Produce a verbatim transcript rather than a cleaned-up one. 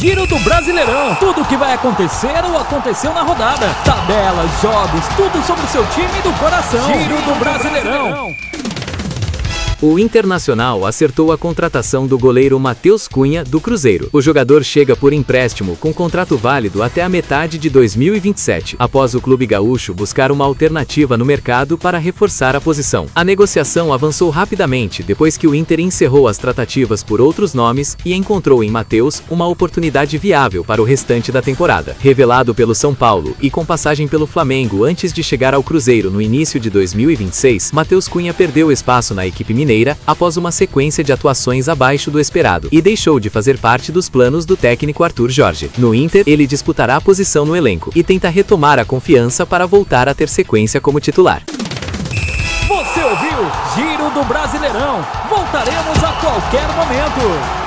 Giro do Brasileirão. Tudo o que vai acontecer ou aconteceu na rodada. Tabelas, jogos, tudo sobre o seu time do coração. Giro do Brasileirão. O Internacional acertou a contratação do goleiro Matheus Cunha, do Cruzeiro. O jogador chega por empréstimo com contrato válido até a metade de dois mil e vinte e sete, após o clube gaúcho buscar uma alternativa no mercado para reforçar a posição. A negociação avançou rapidamente depois que o Inter encerrou as tratativas por outros nomes e encontrou em Matheus uma oportunidade viável para o restante da temporada. Revelado pelo São Paulo e com passagem pelo Flamengo antes de chegar ao Cruzeiro no início de dois mil e vinte e seis, Matheus Cunha perdeu espaço na equipe mineira após uma sequência de atuações abaixo do esperado e deixou de fazer parte dos planos do técnico Arthur Jorge. No Inter, ele disputará a posição no elenco e tenta retomar a confiança para voltar a ter sequência como titular. Você ouviu Giro do Brasileirão. Voltaremos a qualquer momento.